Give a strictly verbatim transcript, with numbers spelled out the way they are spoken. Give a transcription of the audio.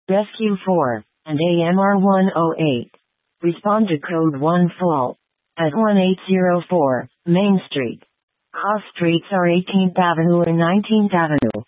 Rescue four, and A M R one oh eight. Respond to code one full at one eight zero four Main Street. Cross streets are eighteenth Avenue and nineteenth Avenue.